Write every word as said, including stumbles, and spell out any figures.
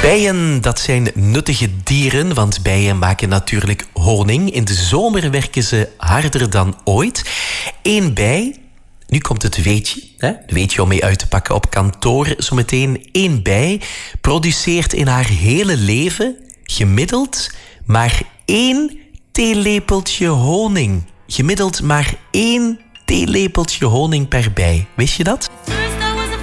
Bijen, dat zijn nuttige dieren, want bijen maken natuurlijk honing. In de zomer werken ze harder dan ooit. Eén bij, nu komt het weetje, hè? Een weetje om mee uit te pakken op kantoor zometeen. Eén bij produceert in haar hele leven gemiddeld maar één theelepeltje honing. Gemiddeld maar één theelepeltje honing per bij. Wist je dat?